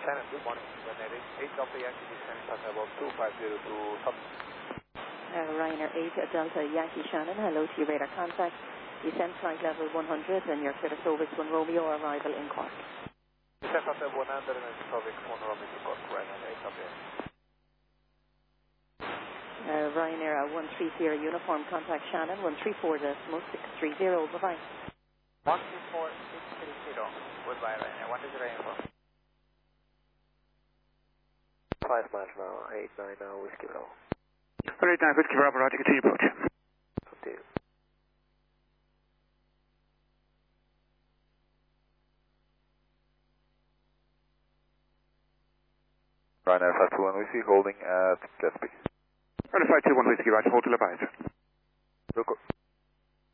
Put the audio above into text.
Shannon, good morning. Ryanair 8 Delta Yankee descending at about 250 to top. Ryanair 8 Delta Yankee Shannon, hello to your radar contact. Descent flight level 100 and your clear service 1 Romeo, arrival in Cork. Descent at 100 and service 1 Romeo to Cork, Ryanair 8 Delta Yankee. Ryanair 130 uniform contact Shannon, 134.630, bye-bye. 124.630, goodbye Ryanair, what is your info? 5 miles an hour, 89 now, Whiskey Bravo. 89, Whiskey Bravo, Roger, continue approach. Continue. Ryanair 521 Whiskey, holding at jet speed. Ryanair 521 Whiskey, Roger, hold till advisor. Look.